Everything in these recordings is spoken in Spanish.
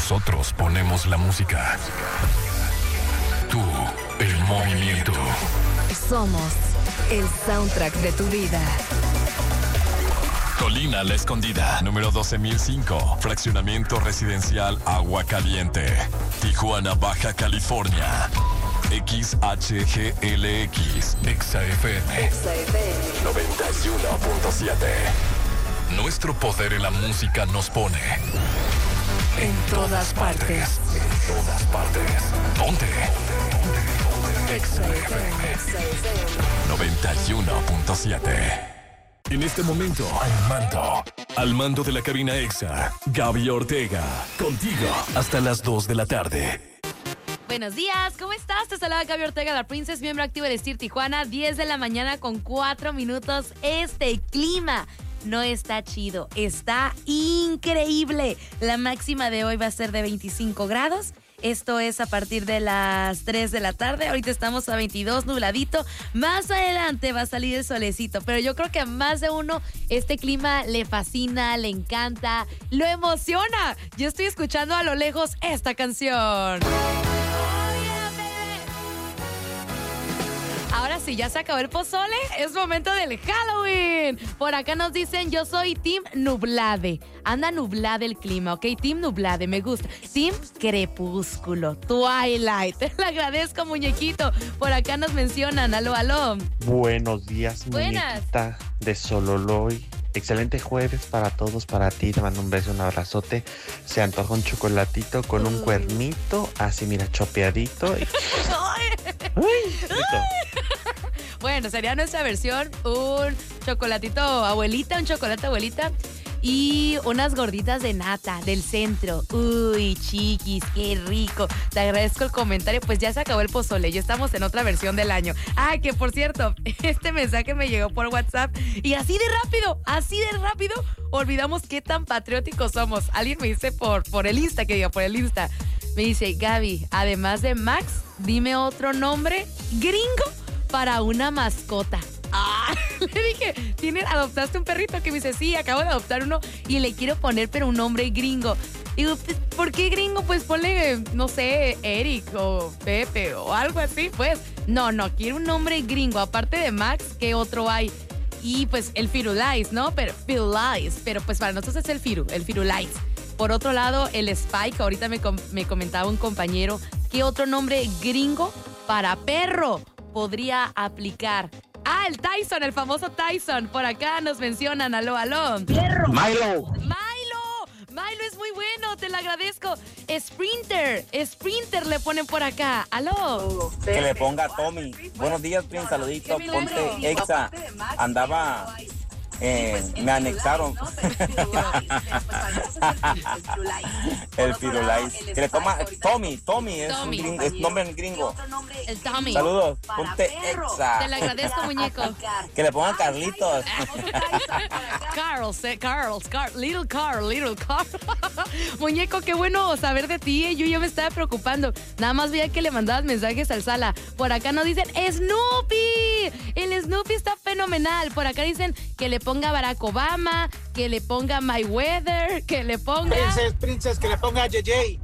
Nosotros ponemos la música. Tú, el movimiento. Somos el soundtrack de tu vida. Colina La Escondida, número 12005. Fraccionamiento residencial Agua Caliente. Tijuana, Baja California. XHGLX. XFM 91.7. Nuestro poder en la música nos pone en todas partes. En todas partes. Ponte. XFM 91.7. En este momento, al mando de la cabina EXA, Gaby Ortega, contigo hasta las 2 de la tarde. Buenos días, ¿cómo estás? Te saluda Gaby Ortega, la Princess, miembro activo de STIR Tijuana, 10 de la mañana con 4 minutos. Este clima no está chido, está increíble. La máxima de hoy va a ser de 25 grados. Esto es a partir de las 3 de la tarde. Ahorita estamos a 22, nubladito. Más adelante va a salir el solecito. Pero yo creo que a más de uno este clima le fascina, le encanta, lo emociona. Yo estoy escuchando a lo lejos esta canción. Ahora sí, ya se acabó el pozole, es momento del Halloween. Por acá nos dicen, yo soy Team Nublade. Anda nublado el clima, ¿ok? Team Nublade, me gusta. Team Crepúsculo, Twilight. Te lo agradezco, muñequito. Por acá nos mencionan, aló. Buenos días, muñequita de Sololoy. Excelente jueves para todos, para ti. Te mando un beso, un abrazote. Se antoja un chocolatito con un cuernito, así mira, chopeadito. Bueno, sería nuestra versión, un chocolatito abuelita, un chocolate abuelita y unas gorditas de nata del centro. Uy, chiquis, qué rico. Te agradezco el comentario. Pues ya se acabó el pozole, ya estamos en otra versión del año. Ah, que por cierto, este mensaje me llegó por WhatsApp y así de rápido, olvidamos qué tan patrióticos somos. Alguien me dice por el Insta, me dice, Gaby, además de Max, dime otro nombre gringo para una mascota. Le dije, ¿adoptaste un perrito? Que me dice, sí, acabo de adoptar uno y le quiero poner, pero un nombre gringo. Digo, pues, ¿por qué gringo? Pues ponle, no sé, Eric o Pepe o algo así, pues. No, quiero un nombre gringo. Aparte de Max, ¿qué otro hay? Y pues el Firulais, ¿no? Pero pues para nosotros es el Firulais. Por otro lado, el Spike, ahorita me comentaba un compañero, ¿qué otro nombre gringo para perro podría aplicar? Ah, el Tyson, el famoso Tyson. Por acá nos mencionan, aló. Perro. Milo es muy bueno, te lo agradezco. Sprinter le ponen por acá, aló. Que le ponga Tommy. Buenos días, Prince, saludito, ponte Exa. Andaba... me anexaron. El Firulais. Que le toma Tommy es nombre en gringo. El Tommy. Saludos, ponte Exa. Te lo agradezco, muñeco. Que le pongan Carlitos. Little Carl. Muñeco, qué bueno saber de ti. Yo ya me estaba preocupando. Nada más veía que le mandabas mensajes al Sala. Por acá nos dicen Snoopy. El Snoopy está fenomenal. Por acá dicen que le ponga Barack Obama, que le ponga Mayweather, que le ponga... Princess, que le ponga JJ.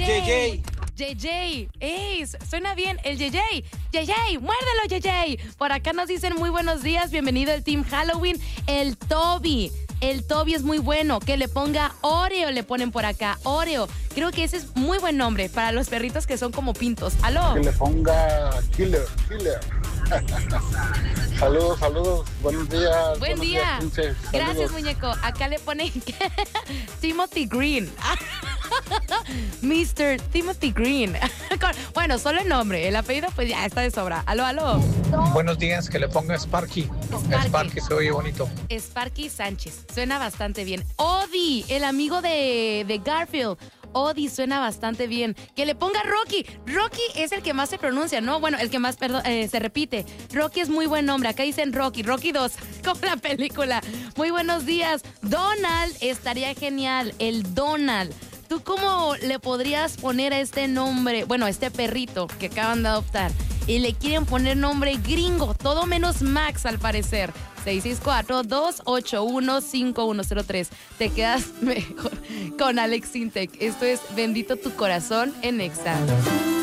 Ey, suena bien, el JJ, muérdelo, JJ. Por acá nos dicen muy buenos días, bienvenido al Team Halloween, el Toby es muy bueno, que le ponga Oreo, le ponen por acá, Oreo. Creo que ese es muy buen nombre para los perritos que son como pintos. ¿Aló? Que le ponga Killer. Saludos, buenos días. Buen día. Princess. Gracias, muñeco. Acá le ponen Timothy Green. Mr. Timothy Green. Bueno, solo el nombre, el apellido pues ya está de sobra. Aló. Buenos días, que le ponga Sparky. Sparky se oye bonito. Sparky Sánchez, suena bastante bien. Odie, el amigo de Garfield. Odie suena bastante bien. Que le ponga Rocky. Rocky es el que más se pronuncia, ¿no? Bueno, el que más, se repite. Rocky es muy buen nombre. Acá dicen Rocky 2, como la película. Muy buenos días. Donald estaría genial. El Donald. ¿Tú cómo le podrías poner a este nombre? Bueno, a este perrito que acaban de adoptar. Y le quieren poner nombre gringo. Todo menos Max, al parecer. 664-281-5103. Te quedas mejor con Alex Sintek. Esto es Bendito tu corazón en Exa.